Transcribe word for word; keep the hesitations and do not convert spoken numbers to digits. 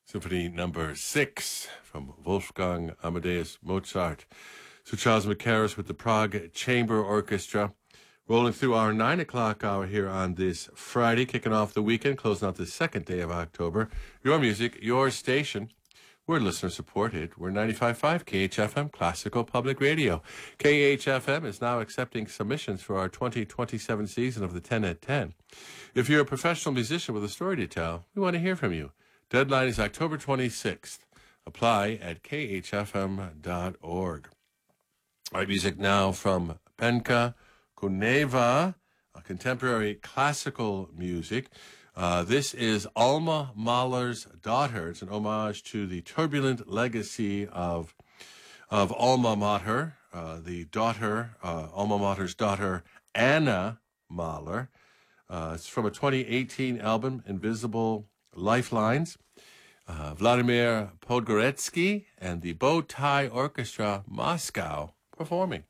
Symphony Number Six from Wolfgang Amadeus Mozart. Sir Charles Mackerras with the Prague Chamber Orchestra. Rolling through our nine o'clock hour here on this Friday, kicking off the weekend, closing out the second day of October. Your music, your station. We're listener supported. We're ninety-five point five K H F M, Classical Public Radio. K H F M is now accepting submissions for our twenty twenty-seven season of the ten at ten. If you're a professional musician with a story to tell, we want to hear from you. Deadline is October twenty-sixth. Apply at k h f m dot org. All right, music now from Penka Kuneva, a contemporary classical music. Uh, this is Alma Mahler's Daughter. It's an homage to the turbulent legacy of of Alma Mater, uh, the daughter, uh, Alma Mater's daughter, Anna Mahler. Uh, it's from a twenty eighteen album, Invisible Lifelines. Uh, Vladimir Podgoretsky and the Bow Tie Orchestra Moscow performing.